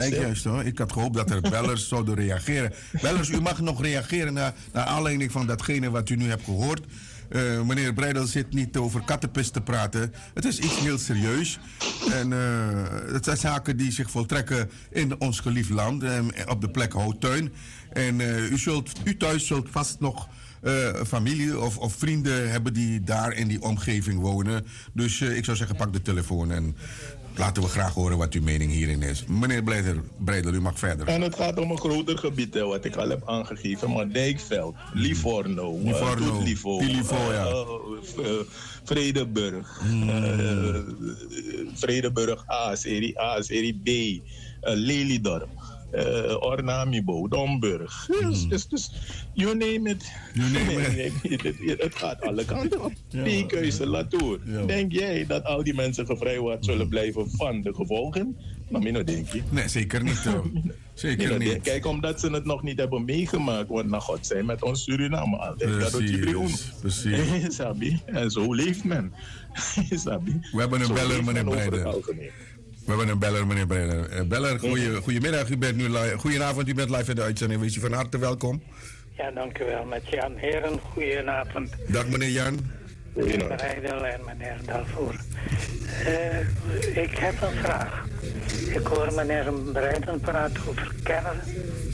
gelijk juist hoor. Ik had gehoopt dat er bellers zouden reageren. Bellers, u mag nog reageren naar aanleiding van datgene wat u nu hebt gehoord. Meneer Breidel zit niet over kattenpis te praten. Het is iets heel serieus. En het zijn zaken die zich voltrekken in ons geliefd land. Op de plek Houttuin. En u thuis zult vast nog familie of vrienden hebben die daar in die omgeving wonen. Dus ik zou zeggen, pak de telefoon en laten we graag horen wat uw mening hierin is. Meneer Breidel, u mag verder. En het gaat om een groter gebied, wat ik al heb aangegeven. Maar Dijkveld, Livorno, Livo, ja. Vredenburg, Vredenburg A, serie B, Lelydorp. Ornamibo, Domburg. Dus you name it. Het gaat alle kanten op. Peekhuizen, Latour. Denk jij dat al die mensen gevrijwaard zullen blijven van de gevolgen? Nou, denk je. Nee, zeker niet. Zeker niet. Kijk, omdat ze het nog niet hebben meegemaakt. Want nou, God zij met ons Suriname altijd. Precies. Sabi. En zo leeft men. Sabi. We hebben een beller, meneer Breidel. We hebben een beller, meneer Breidel. Beller, goedemiddag. U bent nu live. Goedenavond, u bent live in de uitzending. Wees u van harte welkom. Ja, dank u wel. Met Jan Heren, goedenavond. Dag meneer Jan. Meneer Breidel en meneer Dalvoer. Ik heb een vraag. Ik hoor meneer Breidel praten over kernafval.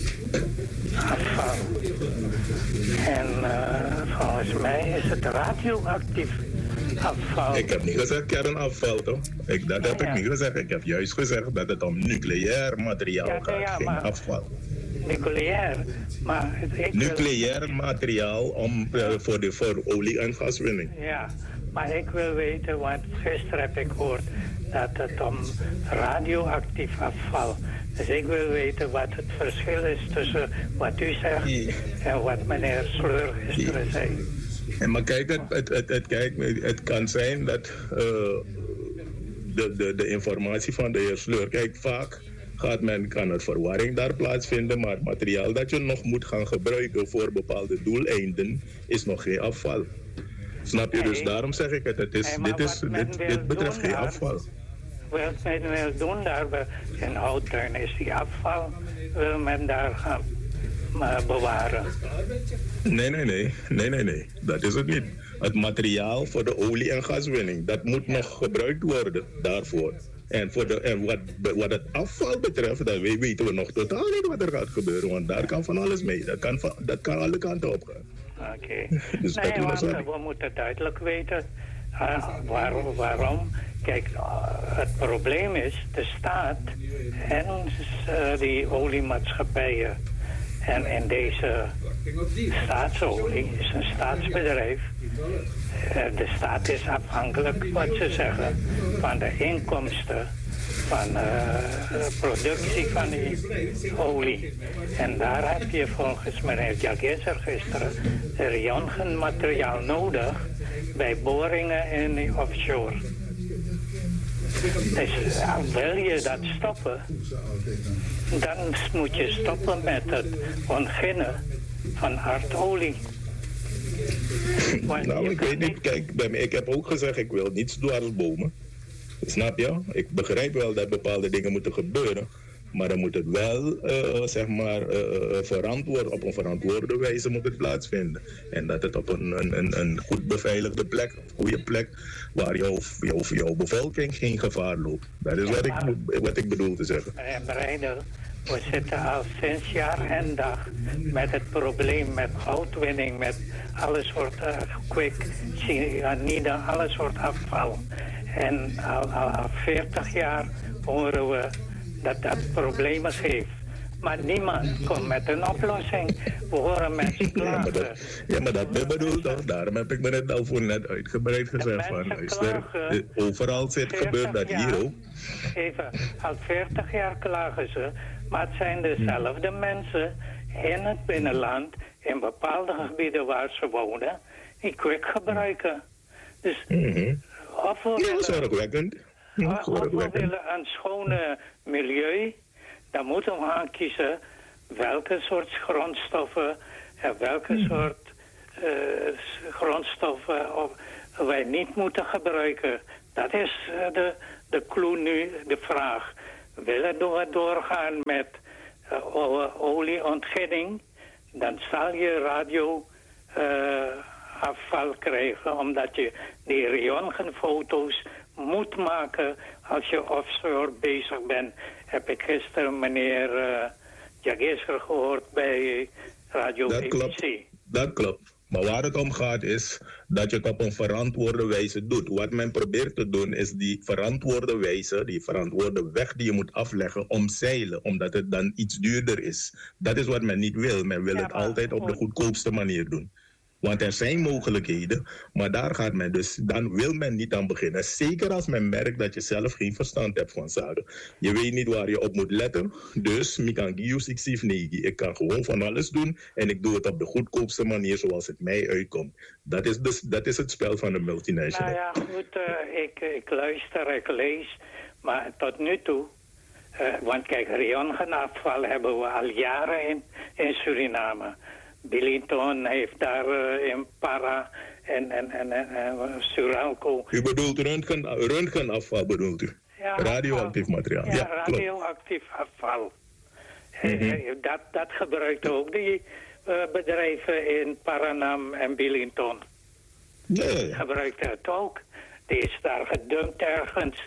En volgens mij is het radioactief afval. Ik heb niet gezegd kernafval, toch? Dat heb ik niet gezegd. Ik heb juist gezegd dat het om nucleair materiaal gaat, geen afval. Nucleair, maar... Nucleair materiaal voor olie- en gaswinning. Ja, maar ik wil weten, want gisteren heb ik gehoord dat het om radioactief afval. Dus ik wil weten wat het verschil is tussen wat u zegt en wat meneer Sleur gisteren zei. Maar kijk, het kan zijn dat de informatie van de heer Sleur... Kijk, vaak kan er verwarring daar plaatsvinden, maar materiaal dat je nog moet gaan gebruiken voor bepaalde doeleinden is nog geen afval. Snap je? Dus daarom zeg ik het. Dit betreft geen afval. Wat men wil doen daar in Houttuin is die afval, wil men daar gaan bewaren. Nee. Dat is het niet. Het materiaal voor de olie- en gaswinning, dat moet nog gebruikt worden daarvoor. En wat het afval betreft, dan weten we nog totaal niet wat er gaat gebeuren. Want daar kan van alles mee. Dat kan alle kanten op gaan. Oké. Dus we moeten duidelijk weten waarom. Kijk, het probleem is de staat en die oliemaatschappijen. En in deze staatsolie is een staatsbedrijf. De staat is afhankelijk, wat ze zeggen, van de inkomsten van de productie van die olie. En daar heb je volgens meneer Jagisser gisteren röntgenmateriaal nodig bij boringen in de offshore. Dus wil je dat stoppen, dan moet je stoppen met het ontginnen van aardolie. Nou, ik weet niet. Kijk, ik heb ook gezegd, ik wil niets dwarsbomen. Snap je? Ik begrijp wel dat bepaalde dingen moeten gebeuren. Maar dan moet het wel, op een verantwoorde wijze moet het plaatsvinden. En dat het op een goed beveiligde plek, een goede plek, waar jouw bevolking geen gevaar loopt. Dat is wat ik bedoel te zeggen. Meneer Breidel, we zitten al sinds jaar en dag met het probleem met goudwinning, met alles wordt cyanide, alles wordt afval. En al 40 jaar horen we dat problemen geeft. Maar niemand komt met een oplossing. We horen mensen klagen. Maar dat bedoel toch? Daarom heb ik me net al voor net uitgebreid gezegd. Overal gebeurt dat hier ook. Even, al 40 jaar klagen ze. Maar het zijn dezelfde mensen in het binnenland, in bepaalde gebieden waar ze wonen, die kwik gebruiken. Dus of we zorgwekkend. Of we willen een schone milieu, dan moeten we gaan kiezen welke soort grondstoffen en welke soort grondstoffen wij niet moeten gebruiken. Dat is de clue nu, de vraag. willen doorgaan met olieontginning, dan zal je radioafval krijgen, omdat je die röntgenfoto's moet maken als je offshore bezig bent. Heb ik gisteren meneer Jagisser gehoord bij Radio BBC. Dat klopt. Maar waar het om gaat is dat je het op een verantwoorde wijze doet. Wat men probeert te doen is die verantwoorde wijze, die verantwoorde weg die je moet afleggen, omzeilen. Omdat het dan iets duurder is. Dat is wat men niet wil. Men wil het altijd op de goedkoopste manier doen. Want er zijn mogelijkheden, maar daar gaat men dus, dan wil men niet aan beginnen. Zeker als men merkt dat je zelf geen verstand hebt van zaken. Je weet niet waar je op moet letten, dus ik kan gewoon van alles doen en ik doe het op de goedkoopste manier zoals het mij uitkomt. Dat is het spel van de multinational. Nou ja, goed, ik luister, ik lees, maar tot nu toe, want kijk, röntgenafval hebben we al jaren in Suriname. Billington heeft daar in Para en Suralco. U bedoelt röntgenafval, bedoelt u? Ja, radioactief materiaal. Ja, radioactief afval. Dat gebruikt ook die bedrijven in Paranam en Billington. Nee. Gebruikt het ook. Die is daar gedumpt ergens.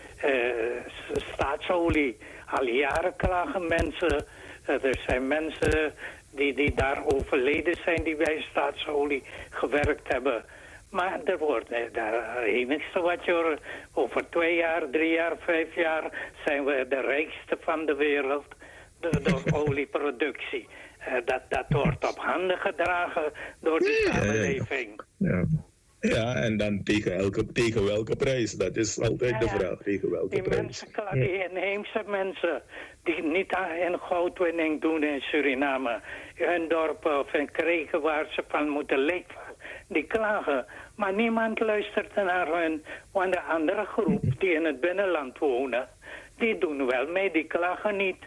Staatsolie. Al jaren klagen mensen. Er zijn mensen die daar overleden zijn, die bij staatsolie gewerkt hebben. Maar er wordt daar enigste wat je hoort. Over 2 jaar, 3 jaar, 5 jaar zijn we de rijkste van de wereld door olieproductie. Dat wordt op handen gedragen door de samenleving. Ja, en dan tegen welke prijs? Dat is altijd de vraag. Tegen welke prijs? Die inheemse mensen die niet aan goudwinning doen in Suriname, hun dorpen of in kregen waar ze van moeten leven, die klagen. Maar niemand luistert naar hun, want de andere groep die in het binnenland wonen, die doen wel mee, die klagen niet.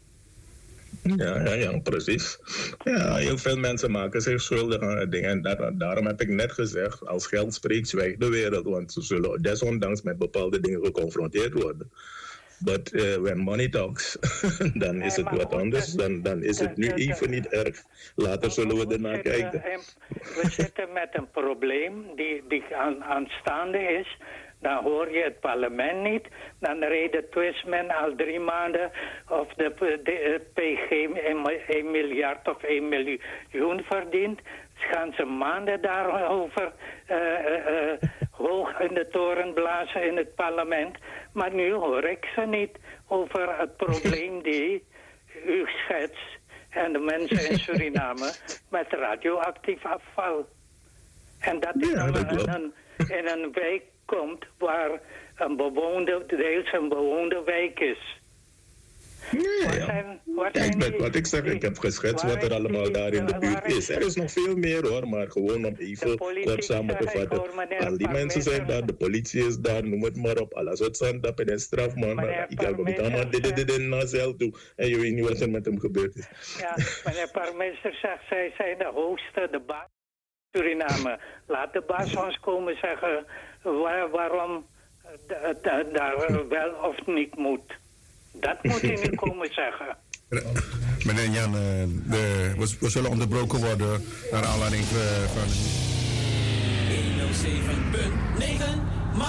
Ja, precies. Ja, heel veel mensen maken zich schuldig aan het ding. En daarom heb ik net gezegd, als geld spreekt, zwijgt de wereld. Want ze zullen desondanks met bepaalde dingen geconfronteerd worden. But when money talks, dan is het wat anders. Dan is het nu even niet erg. Later zullen we ernaar kijken. We zitten met een probleem die aanstaande is. Dan hoor je het parlement niet. Dan reden twist men al 3 maanden of de PG 1 miljard of 1 miljoen verdient. Gaan ze maanden daarover hoog in de toren blazen in het parlement. Maar nu hoor ik ze niet over het probleem die u schetst en de mensen in Suriname met radioactief afval. En dat in een wijk komt waar deels een bewoonde wijk is. Wat ik zeg, ik heb geschetst wat er allemaal daar in de buurt is. Er is nog veel meer hoor, maar gewoon om even kort samen te vatten. Al die mensen zijn daar, de politie is daar, noem het maar op. Alles wat zijn dat en strafman. Ik heb hem allemaal dit naar zelf toe. En je weet niet wat er met hem gebeurd is. Ja, meneer Parmeester zegt, zij zijn de hoogste, de baas Suriname. Laat de baas ons komen zeggen waarom daar wel of niet moet. Dat moet u nu komen zeggen. Meneer Jan, we zullen onderbroken worden naar aanleiding van... 107.9